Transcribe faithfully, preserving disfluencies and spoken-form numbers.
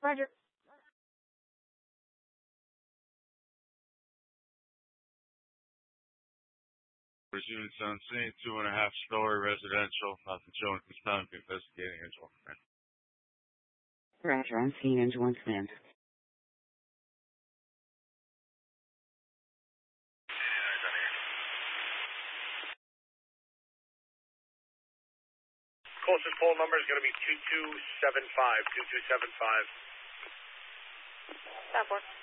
Roger. There's units on scene, two and a half story residential. Nothing showing at this time. Investigating engine one command. Roger, on scene, engine one command. Closest pole number is going to be two two seven five, two two seven five. Stop work.